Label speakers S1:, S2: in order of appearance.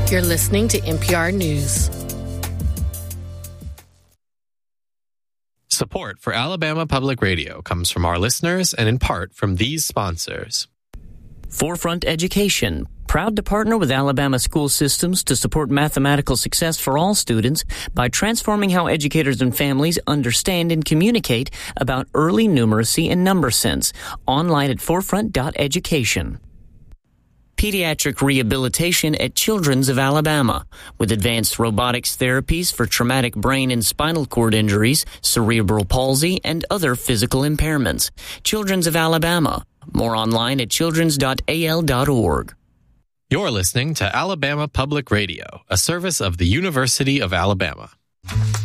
S1: You're listening to NPR News.
S2: Support for Alabama Public Radio comes from our listeners and in part from these sponsors.
S3: Forefront Education, proud to partner with Alabama school systems to support mathematical success for all students by transforming how educators and families understand and communicate about early numeracy and number sense. Online at forefront.education. Pediatric rehabilitation at Children's of Alabama, with advanced robotics therapies for traumatic brain and spinal cord injuries, cerebral palsy, and other physical impairments. Children's of Alabama. More online at childrens.al.org.
S2: You're listening to Alabama Public Radio, a service of the University of Alabama.